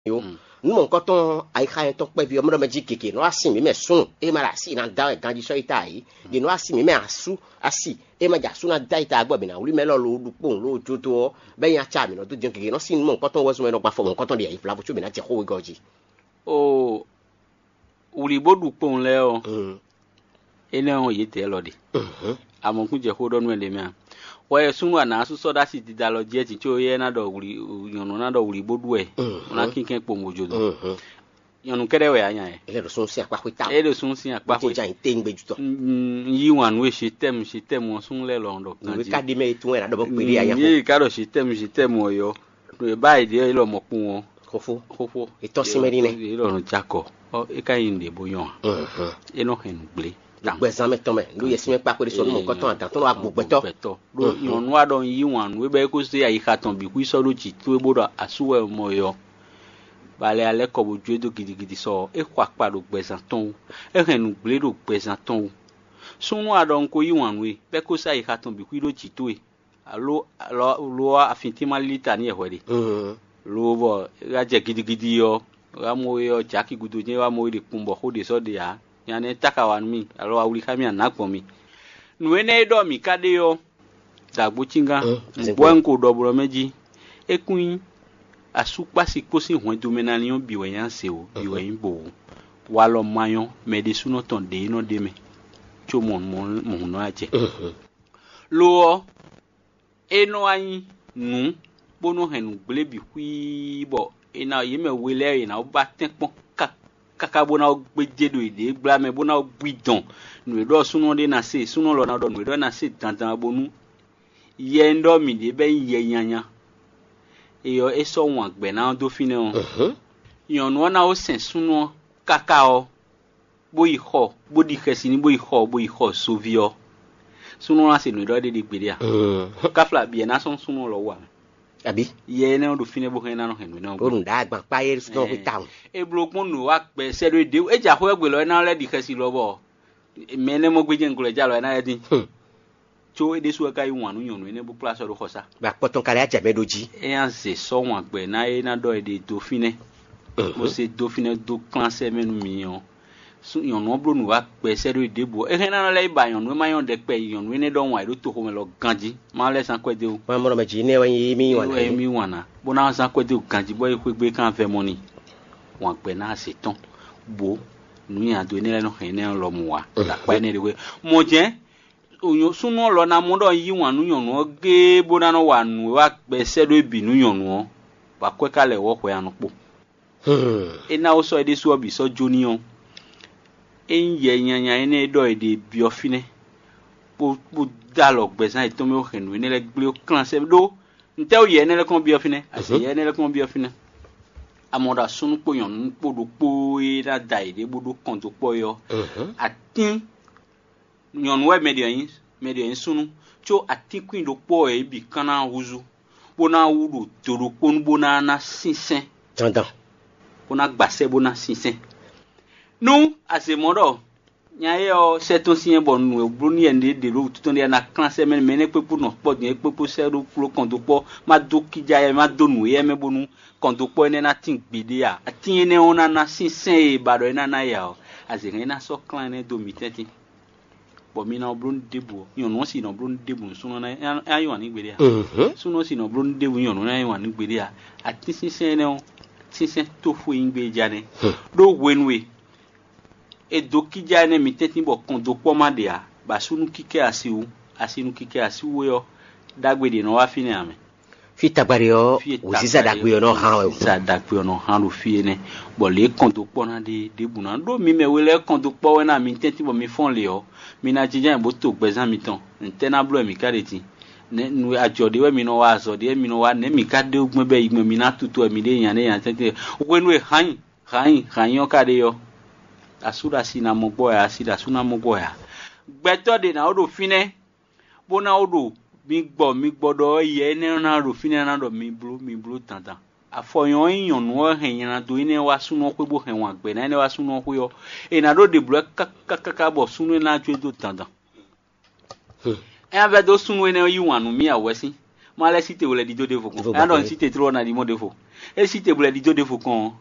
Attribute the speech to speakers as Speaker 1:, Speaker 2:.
Speaker 1: yo nous mon coton ay khayen to pe bi o mo me ji keke no asi mi me sun e ma la si na da ganji so ita yi de no asi mi me asu asi e ma ja su na da ita agbo bi na ori me lo lu po lo joto be yan cha mi no to je keke no si mon coton wo so me no gba fo mon coton de yi fla bo chu bi na je ko we goji
Speaker 2: o uri bodu pon le o ene on yi te lo de amon kun je ko do nu le mi a wa sunu ana asu so da si di da lo je ti o ye na do uri yonu na do uri bodu e na kinken po mojo do yonu kere we anya e
Speaker 1: ele do sun si apa ko ta
Speaker 2: ele sun si apa ko
Speaker 1: ja inte ngbe juto
Speaker 2: yi wan we se tem won sun le lo ndo kan
Speaker 1: we ka di me tun e na do bo pere aya ko
Speaker 2: yi ka do se tem o yo do ba ide lo mo kun won kofo
Speaker 1: ito si me ni ne
Speaker 2: lo no jako o e ka yin de boyon e no hen gble
Speaker 1: gbezan me tome lu yesi me pa ko so mo ko ton atan to wa gbogbeto
Speaker 2: do yonu adon yi wan we be ko se ayi katon bi ku so lo chi to ebodo asuwe mo yo bale ale ko boju edo gidigidi so e kwa pa do gbezan ton e henu gble do gbezan ton sunu adon ko yi wan we be ko se ayi katon bi ku lo chi to e alo lo afintima lita ni ehwede lo bo ga je gidigidi yo ga mo yo jaki gudo je wa mo ide kumbo ho de so de ya yani taka wan mi alo awuli kami anakpo mi nuene do mi kade yo dagbo chinga bwanko dobro meji ekun asupa si kosi hon domenani on biwe yan se o biwe yin bo walo mayon me de suno ton de no de me cho mon no aje lo eno ayin nu bono henu gble bi hui bo ina yeme wele ina oba tenpon kaka bona gbeje do ide gba me bona gbidon nu do sunu de na se sunu lo na do nu do na se tantan bonu ye ndo mi de be ye yanya eyo eso won agbe na do fine on yon won na o sen sunu kaka o bo iho bo di kesi ni bo iho sovio sunu na se nu do de gberia kafla bi na son sunu lo wa
Speaker 1: abi
Speaker 2: ye na do fine bo hen na no hen na
Speaker 1: bo nda agba pa ye so ko taun
Speaker 2: e blogbon nu wa pe se do de e ja ho egbe lo na le di kesi lo bo mene mo gbeje ngule ja lo na edin cho e de su ka yi wanu yonu ene bu place ro khosa
Speaker 1: ba poton kale aja medoji
Speaker 2: e an se so wan gbe na e na do e de do fine mo se do fine do clanse menu mi yon su yonu bro nu wa pe se do de bo e na le ba yonu ma yon de pe yonu ene do wan e do to ko me lo ganji ma le san kwede o
Speaker 1: ma mo me ji ne wan mi
Speaker 2: wana bo na san kwede o ganji bo e kwegbe kan fe money wan pe na se ton bo nu ya do ne le no hen ne lo mu wa la pa ne de we mo je oyo sunu lo na mo do yi wan nu yonu ge bo na no wa nu wa pe se do bi nu yonu wa kwe kale wo ko ya no po e na o so e de so bi so joni on enye nyanya ene do e de bi ofine po dalo gbezan ito me o henu ene le gble o clanse do nte o ye ene le kon bi ofine ase ye ene le kon bi ofine amoda sunu po yon po do po e da dai de bodo kon to po yo atin yon we median sunu cho atin queen do po e bi kana huzu bona wudu toro pon bona na sinsen
Speaker 1: tantan
Speaker 2: bona gbase bona sinsen nu ase modo nya ye o seton sien bon nu bruni ende de ro tuton de na clanse men mene pepu no sport ni pepu se ro pro kondo po ma do kija ye ma do nu ye me bonu kondo po ene na tin gbede ya atin ene ona na sinsen e bado ena na ya o ase ena so clan ne do mi teti bo mi na brun debu yon no si no brun debu suno na ayo ani gbede ya suno si no brun debu yon na ayo ani gbede ya atin sinsen ne o sinsen to fu ingbe jane do wenwe e do kija ne mi teti bo kondo po ma de a ba sunu kike asiu asinu kike asiu yo dagbede no wa fini ame
Speaker 1: fi tagbari yo uziza dagbe yo no han we
Speaker 2: za dagbe yo no han lo fi ne bo le kondo po na de buna do mi me we le kondo po we na mi teti bo mi fon le yo mi na jijan bo to gbezan mi ton ntena blo mi kadeti ne nu ajode we mi no wa zo de mi no wa ne mi kade ogbon be igmo mi na tutu mi de yan ne yan tete we nu e han yo kade yo asura sina mogbo ya asida suna mogbo ya gbeto de na odo fine bona odo mi gbodo ye ne na ro fine na do mi blu tantan afoyon yan no hen yan do ine wa sunu ko bo hen wa gbe na ine wa sunu ko yo e na do de blu kaka bo sunu na twe do tantan e ave do sunu ine yi wanu mi awesi Moi, les cités, vous les dites de faux. Ah non, cité trop, on a dit mon défaut. Et cité, vous les dites de faux.